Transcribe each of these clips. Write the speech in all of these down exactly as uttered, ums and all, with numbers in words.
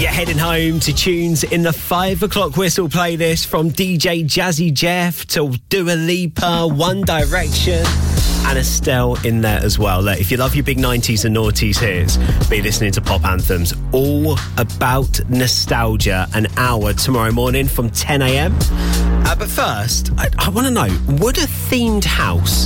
You're heading home to tunes in the five o'clock whistle playlist, from D J Jazzy Jeff to Dua Lipa, One Direction, and Estelle in there as well. Look, if you love your big nineties and noughties hits, be listening to Pop Anthems. All about nostalgia, an hour tomorrow morning from ten a.m. Uh, but first, I, I want to know, would a themed house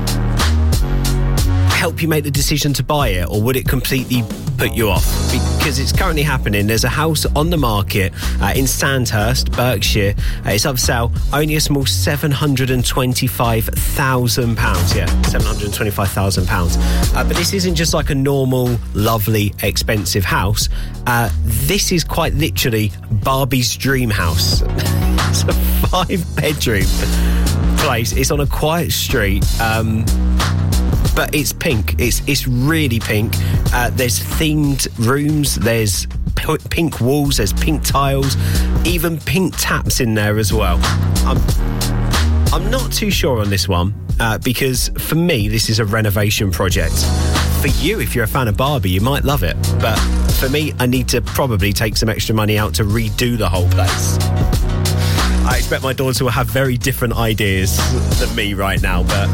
help you make the decision to buy it, or would it completely put you off? Because it's currently happening. There's a house on the market uh, in Sandhurst, Berkshire. Uh, it's up for sale, only a small seven hundred twenty-five thousand pounds. Yeah, seven hundred twenty-five thousand pounds. Uh, but this isn't just like a normal, lovely, expensive house. Uh, this is quite literally Barbie's dream house. It's a five-bedroom place. It's on a quiet street. Um... But it's pink. It's it's really pink. Uh, there's themed rooms. There's p- pink walls. There's pink tiles. Even pink taps in there as well. I'm, I'm not too sure on this one uh, because for me, this is a renovation project. For you, if you're a fan of Barbie, you might love it. But for me, I need to probably take some extra money out to redo the whole place. I expect my daughter will have very different ideas than me right now, but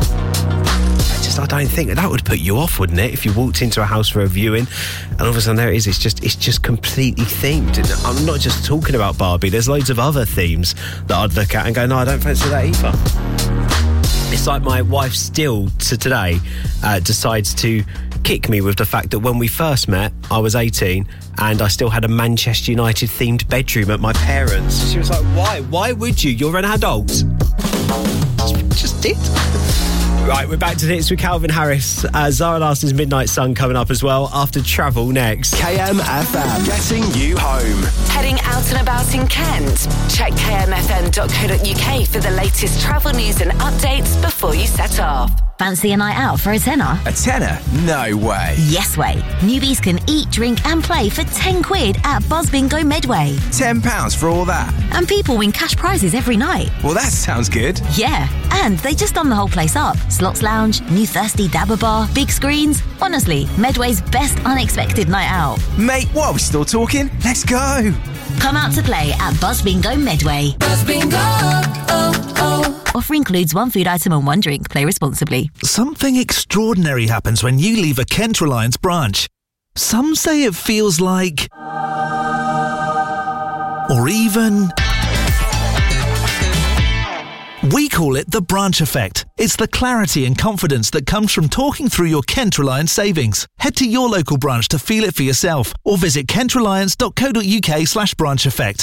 I don't think that would put you off, wouldn't it? If you walked into a house for a viewing and all of a sudden there it is, it's just it's just completely themed. And I'm not just talking about Barbie. There's loads of other themes that I'd look at and go, no, I don't fancy that either. It's like my wife still to today uh, decides to kick me with the fact that when we first met, I was eighteen and I still had a Manchester United themed bedroom at my parents'. She was like, why? Why would you? You're an adult. Just did. Right, we're back to this with Calvin Harris. Uh, Zara Larson's Midnight Sun coming up as well after Travel next. K M F M, getting you home. Heading out and about in Kent? Check k m f m dot co dot u k for the latest travel news and updates before you set off. Fancy a night out for a tenner? A tenner? No way. Yes way. Newbies can eat, drink and play for ten quid at Buzz Bingo Medway. ten pounds for all that? And people win cash prizes every night. Well, that sounds good. Yeah, and they just done the whole place up. Slots Lounge, new Thirsty Dabber Bar, big screens. Honestly, Medway's best unexpected night out. Mate, what, are we still talking? Let's go. Come out to play at Buzz Bingo Medway. Buzz Bingo, oh, oh. Offer includes one food item and one drink. Play responsibly. Something extraordinary happens when you leave a Kent Reliance branch. Some say it feels like... or even... we call it the branch effect. It's the clarity and confidence that comes from talking through your Kent Reliance savings. Head to your local branch to feel it for yourself or visit kent reliance dot co dot u k slash branch effect.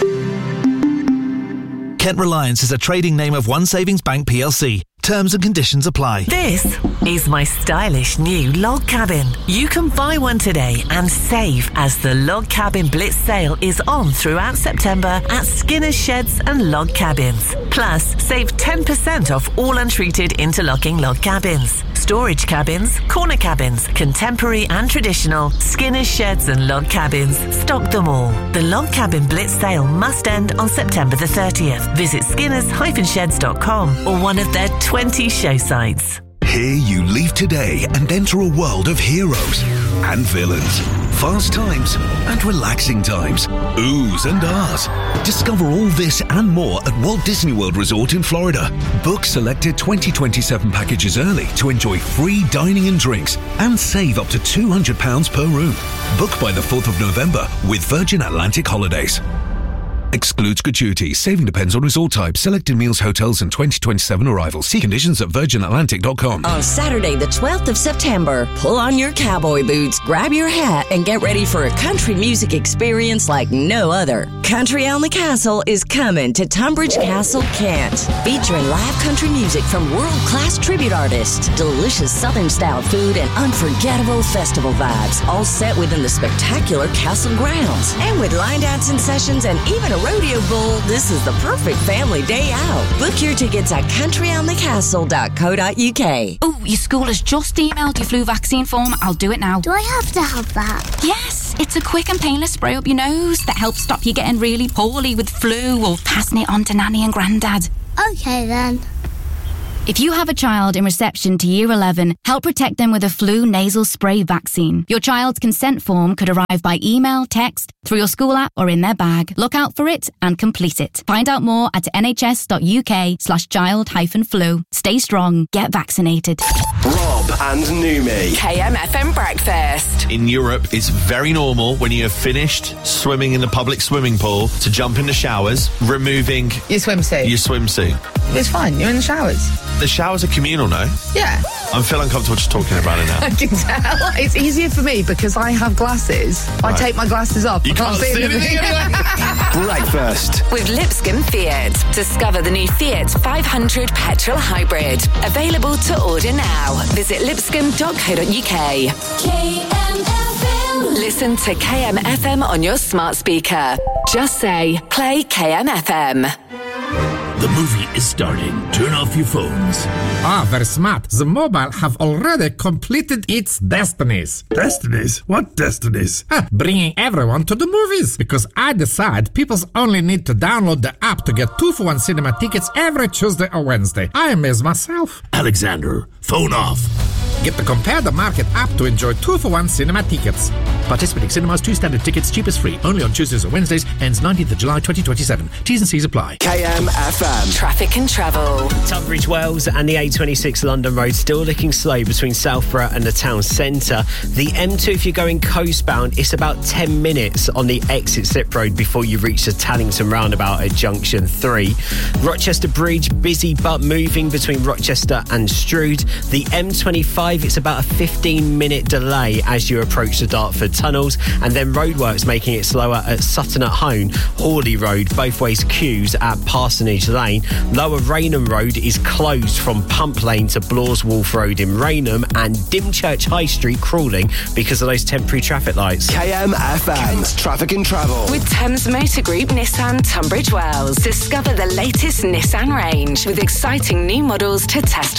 Kent Reliance is a trading name of One Savings Bank P L C. Terms and conditions apply. This is my stylish new log cabin. You can buy one today and save as the Log Cabin Blitz sale is on throughout September at Skinner's Sheds and Log Cabins. Plus, save ten percent off all untreated interlocking log cabins. Storage cabins, corner cabins, contemporary and traditional, Skinner's Sheds and Log Cabins. Stock them all. The Log Cabin Blitz sale must end on September the thirtieth. Visit skinners dash sheds dot com or one of their twenty show sites. Here you leave today and enter a world of heroes and villains, fast times and relaxing times, oohs and ahs. Discover all this and more at Walt Disney World Resort in Florida. Book selected twenty twenty-seven packages early to enjoy free dining and drinks and save up to two hundred pounds per room. Book by the fourth of November with Virgin Atlantic Holidays. Excludes gratuities. Saving depends on resort type. Selected meals, hotels and twenty twenty-seven arrivals. See conditions at virgin atlantic dot com. On Saturday, the twelfth of September, pull on your cowboy boots, grab your hat, and get ready for a country music experience like no other. Country on the Castle is coming to Tunbridge Castle, Kent. Featuring live country music from world-class tribute artists, delicious Southern-style food, and unforgettable festival vibes, all set within the spectacular castle grounds. And with line dancing sessions and even a rodeo bull, this is the perfect family day out. Book your tickets at country on the castle dot co dot u k. Oh, your school has just emailed your flu vaccine form. I'll do it now. Do I have to have that? Yes, it's a quick and painless spray up your nose that helps stop you getting really poorly with flu or passing it on to Nanny and Grandad. Okay then. If you have a child in reception to Year eleven, help protect them with a flu nasal spray vaccine. Your child's consent form could arrive by email, text, through your school app or in their bag. Look out for it and complete it. Find out more at nhs.uk slash child hyphen flu. Stay strong. Get vaccinated. Rob and Numi. K M F M Breakfast. In Europe, it's very normal when you have finished swimming in the public swimming pool to jump in the showers, removing Your swimsuit. your swimsuit. It's fine. You're in the showers. The showers are communal, no? Yeah. I feel uncomfortable just talking about it now. I can tell. It's easier for me because I have glasses. If I Right. take my glasses off, You I can't, can't see see anything. anything Breakfast. With Lipscomb Fiat. Discover the new Fiat five hundred petrol hybrid. Available to order now. Visit lipscomb dot co dot uk. K M F M. Listen to K M F M on your smart speaker. Just say, play K M F M. The movie is starting. Turn off your phones. Ah, very smart. The mobile have already completed its destinies. Destinies? What destinies? Ah, bringing everyone to the movies. Because I decide people only need to download the app to get two for one cinema tickets every Tuesday or Wednesday. I amaze myself. Alexander, phone off. Get the Compare the Market app to enjoy two for one cinema tickets. Participating cinemas, two standard tickets, cheapest free. Only on Tuesdays or Wednesdays. Ends nineteenth of July twenty twenty-seven. T's and C's apply. K M F M. Traffic and travel. Tunbridge Wells and the A twenty-six London Road still looking slow between Southborough and the town centre. The M two, if you're going coastbound, it's about ten minutes on the exit slip road before you reach the Tallington roundabout at junction three. Rochester Bridge, busy but moving between Rochester and Strood. The M twenty-five, it's about a fifteen minute delay as you approach the Dartford tunnels, and then roadworks making it slower at Sutton at Hone, Hawley Road, both ways queues at Parsonage Lane. Lower Rainham Road is closed from Pump Lane to Blawswolf Road in Rainham, and Dymchurch High Street crawling because of those temporary traffic lights. K M F M. Traffic and travel. With Thames Motor Group Nissan Tunbridge Wells. Discover the latest Nissan range with exciting new models to test